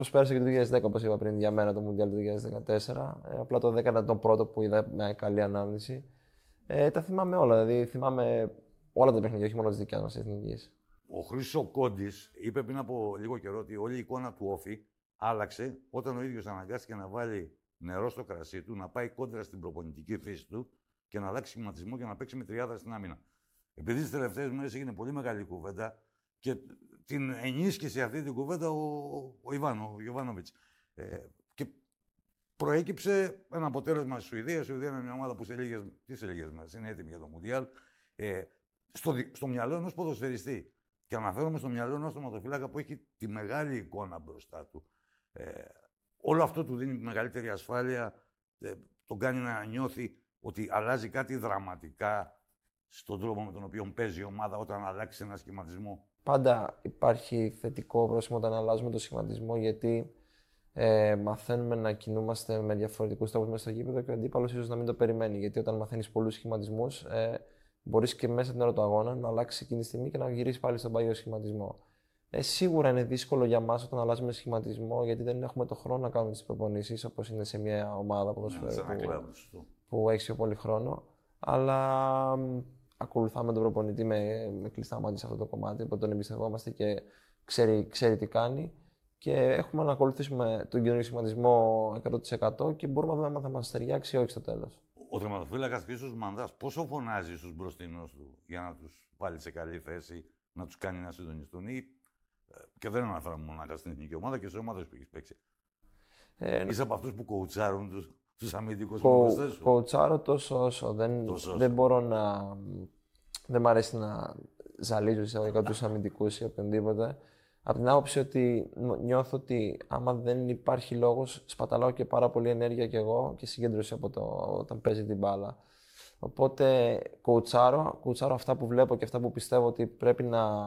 Προσπέρασε και το 2010, όπως είπα πριν, για μένα το Μουντιάλ του 2014. Απλά το 10 ήταν το πρώτο που είδα με καλή ανάμνηση. Τα θυμάμαι όλα, δηλαδή θυμάμαι όλα τα παιχνίδια, όχι μόνο τη δικιά μα εθνική. Ο Χρήστος Κόντης είπε πριν από λίγο καιρό ότι όλη η εικόνα του Όφη άλλαξε όταν ο ίδιος αναγκάστηκε να βάλει νερό στο κρασί του, να πάει κόντρα στην προπονητική φύση του και να αλλάξει σχηματισμό και να παίξει με τριάδα στην άμυνα. Επειδή τις τελευταίες μέρες έγινε πολύ μεγάλη κουβέντα και την ενίσχυσε αυτή την κουβέντα ο Γιοβάνοβιτς. Και προέκυψε ένα αποτέλεσμα στη Σουηδία. Η Σουηδία είναι μια ομάδα που σε λίγες μέρες είναι έτοιμη για το Μουντιάλ. Στο μυαλό ενός ποδοσφαιριστή. Και αναφέρομαι στο μυαλό ενός τερματοφύλακα που έχει τη μεγάλη εικόνα μπροστά του. Όλο αυτό του δίνει μεγαλύτερη ασφάλεια, τον κάνει να νιώθει ότι αλλάζει κάτι δραματικά στον τρόπο με τον οποίο παίζει η ομάδα όταν αλλάξει ένα σχηματισμό. Πάντα υπάρχει θετικό πρόσημο όταν αλλάζουμε το σχηματισμό, γιατί μαθαίνουμε να κινούμαστε με διαφορετικούς τρόπους μέσα στο γήπεδο και ο αντίπαλος ίσως να μην το περιμένει. Γιατί όταν μαθαίνεις πολλούς σχηματισμούς, μπορείς και μέσα την ώρα του αγώνα να αλλάξει εκείνη τη στιγμή και να γυρίσει πάλι στον παλιό σχηματισμό. Σίγουρα είναι δύσκολο για μας όταν αλλάζουμε σχηματισμό, γιατί δεν έχουμε το χρόνο να κάνουμε τις προπονήσεις όπως είναι σε μια ομάδα που έχει πιο πολύ χρόνο. Αλλά ακολουθάμε τον προπονητή με κλειστά μάτια σε αυτό το κομμάτι, οπότε τον εμπιστευόμαστε και ξέρει τι κάνει. Και έχουμε να ακολουθήσουμε τον καινούργιο σχηματισμό 100% και μπορούμε να δούμε αν θα μας ταιριάξει ή όχι στο τέλος. Ο τερματοφύλακας πίσω Μανδάς πόσο φωνάζει στους μπροστινούς του για να τους βάλει σε καλή θέση, να τους κάνει να συντονιστούν και δεν αναφέραμε μονάχα στην εθνική ομάδα και σε ομάδες που έχεις παίξει. Είσαι από αυτούς που κοουτσάρουν τους αμυντικούς προπονητές σου. Κοουτσάρω τόσο όσο. Δεν μπορώ να... Δεν μ' αρέσει να ζαλίζω εισαγωγικά τους αμυντικούς ή οποιονδήποτε. Από την άποψη ότι νιώθω ότι άμα δεν υπάρχει λόγος, σπαταλάω και πάρα πολύ ενέργεια κι εγώ και συγκέντρωση όταν παίζει την μπάλα. Οπότε κοουτσάρω αυτά που βλέπω και αυτά που πιστεύω ότι πρέπει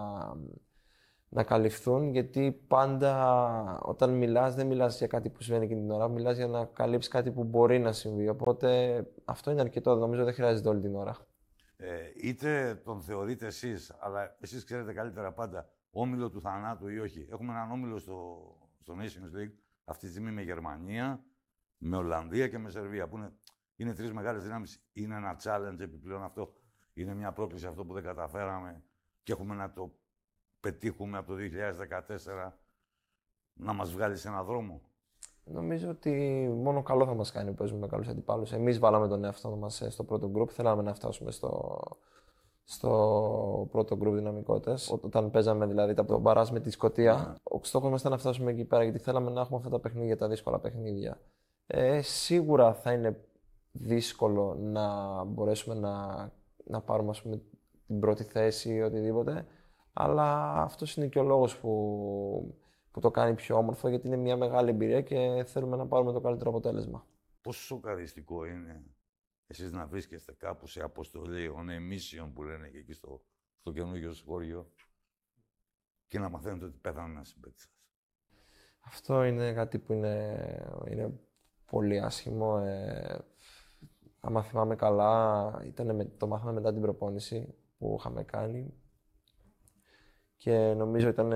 να καλυφθούν, γιατί πάντα όταν μιλάς δεν μιλάς για κάτι που συμβαίνει εκείνη την ώρα, μιλάς για να καλύψεις κάτι που μπορεί να συμβεί. Οπότε αυτό είναι αρκετό, νομίζω δεν χρειάζεται όλη την ώρα. Είτε τον θεωρείτε εσείς, αλλά εσείς ξέρετε καλύτερα πάντα, όμιλο του θανάτου ή όχι. Έχουμε έναν όμιλο στο Nations League αυτή τη στιγμή με Γερμανία, με Ολλανδία και με Σερβία, που είναι τρεις μεγάλες δυνάμεις. Είναι ένα challenge επιπλέον αυτό. Είναι μια πρόκληση αυτό που δεν καταφέραμε και έχουμε να το πετύχουμε από το 2014 να μας βγάλει σε έναν δρόμο. Νομίζω ότι μόνο καλό θα μας κάνει που παίζουμε με καλούς αντιπάλους. Εμείς βάλαμε τον εαυτό μας στο πρώτο γκρουπ, θέλαμε να φτάσουμε στο πρώτο γκρουπ δυναμικότητας. Όταν παίζαμε δηλαδή τον μπαράζ με τη Σκωτία, ο στόχος μας ήταν να φτάσουμε εκεί πέρα, γιατί θέλαμε να έχουμε αυτά τα παιχνίδια, τα δύσκολα παιχνίδια. Σίγουρα θα είναι δύσκολο να μπορέσουμε να πάρουμε, ας πούμε, την πρώτη θέση ή οτιδήποτε, αλλά αυτός είναι και ο λόγος που το κάνει πιο όμορφο, γιατί είναι μια μεγάλη εμπειρία και θέλουμε να πάρουμε το καλύτερο αποτέλεσμα. Πόσο σοκαριστικό είναι εσείς να βρίσκεστε κάπου σε αποστολή, on a mission που λένε και εκεί στο καινούργιο σχολείο και να μαθαίνετε ότι πέθανε ένα συμπαίκτη σας. Αυτό είναι κάτι που είναι πολύ άσχημο. Άμα θυμάμαι καλά, το μάθαμε μετά την προπόνηση που είχαμε κάνει και νομίζω ήταν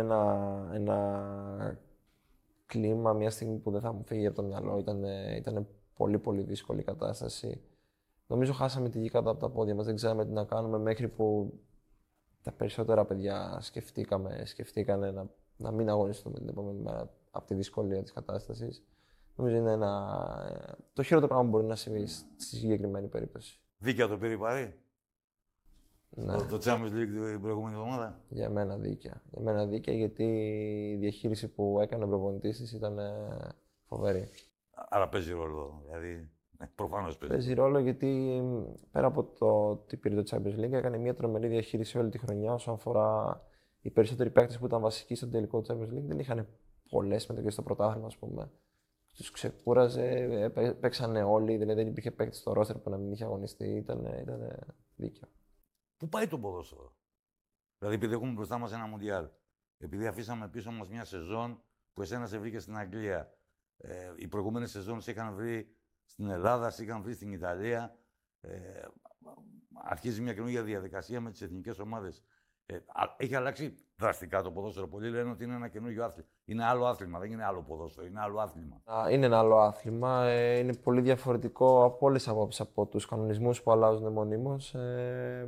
ένα κλίμα, μια στιγμή που δεν θα μου φύγει από το μυαλό. Ήταν πολύ πολύ δύσκολη η κατάσταση. Νομίζω χάσαμε τη γη κάτω από τα πόδια μας, δεν ξέραμε τι να κάνουμε, μέχρι που τα περισσότερα παιδιά σκεφτήκανε να μην αγωνιστούμε την επόμενη μέρα από τη δυσκολία της κατάστασης. Νομίζω είναι το χειρότερο πράγμα που μπορεί να συμβεί στη συγκεκριμένη περίπτωση. Δίκαια το πήρε η Παρή. Ναι. Το Champions League την προηγούμενη εβδομάδα. Για μένα δίκαια, γιατί η διαχείριση που έκανε ο προπονητής της ήταν φοβερή. Άρα παίζει ρόλο, δηλαδή. Προφανώς παίζει. Παίζει ρόλο, γιατί πέρα από το ότι πήρε το Champions League, έκανε μια τρομερή διαχείριση όλη τη χρονιά. Όσον αφορά οι περισσότεροι παίκτες που ήταν βασικοί στο τελικό του Champions League, δεν είχαν πολλές συμμετοχές στο πρωτάθλημα, ας πούμε. Τους ξεκούραζε, παίξανε όλοι, δηλαδή δεν υπήρχε παίκτη στο ρόστερ που να μην είχε αγωνιστεί. Ήταν δίκαιο. Πού πάει το ποδόσφαιρο? Δηλαδή, επειδή έχουμε μπροστά μας ένα Μουντιάλ, επειδή αφήσαμε πίσω μας μια σεζόν που εσένα σε βρήκε στην Αγγλία, οι προηγούμενες σεζόν σε είχαν βρει στην Ελλάδα, σε είχαν βρει στην Ιταλία, αρχίζει μια καινούργια διαδικασία με τις εθνικές ομάδες. Έχει αλλάξει δραστικά το ποδόσφαιρο. Πολλοί λένε ότι είναι ένα καινούργιο άθλημα. Είναι άλλο άθλημα, δεν είναι άλλο ποδόσφαιρο, είναι άλλο άθλημα. Είναι ένα άλλο άθλημα. Είναι πολύ διαφορετικό από όλες τις απόψεις από τους κανονισμούς που αλλάζουν μονίμως.